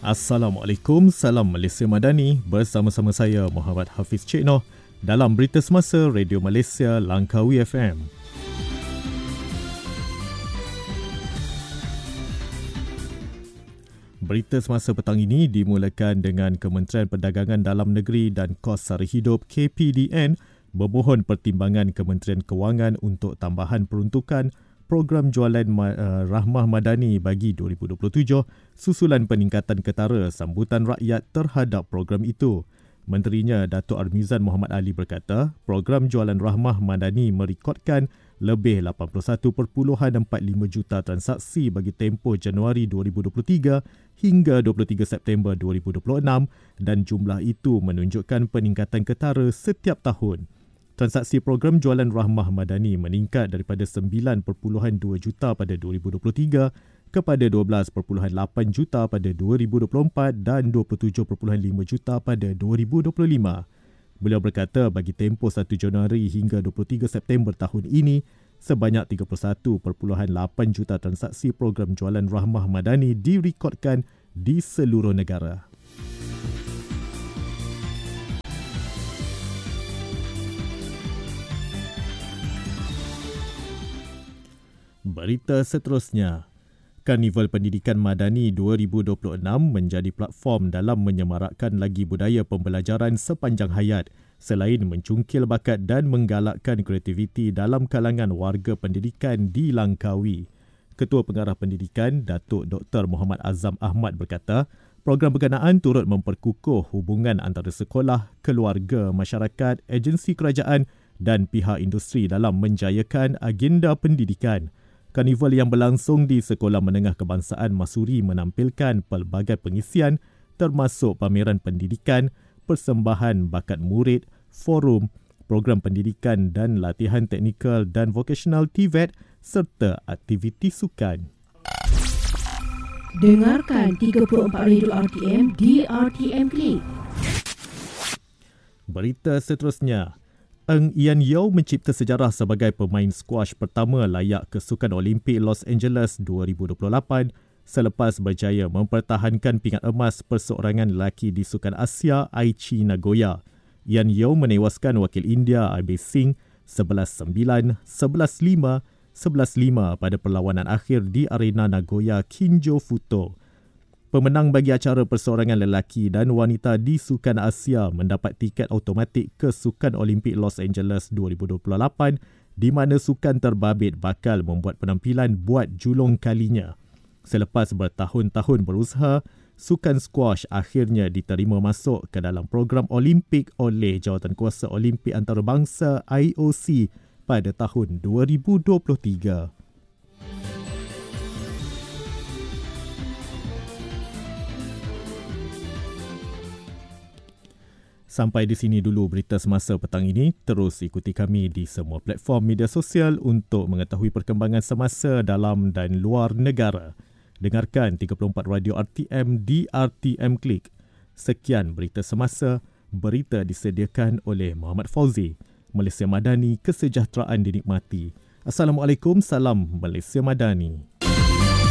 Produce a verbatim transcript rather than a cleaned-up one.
Assalamualaikum, salam Malaysia Madani. Bersama-sama saya Muhammad Hafiz Cik Noh dalam Berita Semasa Radio Malaysia Langkawi F M. Berita Semasa petang ini dimulakan dengan Kementerian Perdagangan Dalam Negeri dan Kos Sara Hidup K P D N memohon pertimbangan Kementerian Kewangan untuk tambahan peruntukan program jualan uh, Rahmah Madani bagi dua ribu dua puluh tujuh susulan peningkatan ketara sambutan rakyat terhadap program itu. Menterinya Datuk Armizan Muhammad Ali berkata, program jualan Rahmah Madani merekodkan lebih lapan puluh satu perpuluhan empat lima juta transaksi bagi tempoh Januari dua ribu dua puluh tiga hingga dua puluh tiga September dua ribu dua puluh enam dan jumlah itu menunjukkan peningkatan ketara setiap tahun. Transaksi program jualan Rahmah Madani meningkat daripada sembilan perpuluhan dua juta pada dua ribu dua puluh tiga kepada dua belas perpuluhan lapan juta pada dua ribu dua puluh empat dan dua puluh tujuh perpuluhan lima juta pada dua ribu dua puluh lima. Beliau berkata bagi tempoh satu Januari hingga dua puluh tiga September tahun ini, sebanyak tiga puluh satu perpuluhan lapan juta transaksi program jualan Rahmah Madani direkodkan di seluruh negara. Berita seterusnya, Karnival Pendidikan Madani dua ribu dua puluh enam menjadi platform dalam menyemarakkan lagi budaya pembelajaran sepanjang hayat selain mencungkil bakat dan menggalakkan kreativiti dalam kalangan warga pendidikan di Langkawi. Ketua Pengarah Pendidikan, Datuk Doktor Muhammad Azam Ahmad berkata, program berkenaan turut memperkukuh hubungan antara sekolah, keluarga, masyarakat, agensi kerajaan dan pihak industri dalam menjayakan agenda pendidikan. Karnival yang berlangsung di Sekolah Menengah Kebangsaan Masuri menampilkan pelbagai pengisian termasuk pameran pendidikan, persembahan bakat murid, forum, program pendidikan dan latihan teknikal dan vocational T V E T serta aktiviti sukan. Dengarkan tiga puluh empat Radio R T M di R T M Click. Berita seterusnya, Eng Ian Yeow mencipta sejarah sebagai pemain squash pertama layak ke Sukan Olimpik Los Angeles dua ribu dua puluh lapan selepas berjaya mempertahankan pingat emas perseorangan lelaki di Sukan Asia Aichi Nagoya. Ian Yeow menewaskan wakil India Arbis Singh sebelas sembilan, sebelas lima, sebelas lima pada perlawanan akhir di arena Nagoya Kinjo Futo. Pemenang bagi acara perseorangan lelaki dan wanita di Sukan Asia mendapat tiket automatik ke Sukan Olimpik Los Angeles dua ribu dua puluh lapan di mana sukan terbabit bakal membuat penampilan buat julung kalinya. Selepas bertahun-tahun berusaha, sukan squash akhirnya diterima masuk ke dalam program Olimpik oleh Jawatankuasa Olimpik Antarabangsa I O C pada tahun dua ribu dua puluh tiga. Sampai di sini dulu berita semasa petang ini. Terus ikuti kami di semua platform media sosial untuk mengetahui perkembangan semasa dalam dan luar negara. Dengarkan tiga puluh empat Radio R T M di R T M Click. Sekian berita semasa. Berita disediakan oleh Muhammad Fauzi. Malaysia Madani, kesejahteraan dinikmati. Assalamualaikum, salam Malaysia Madani.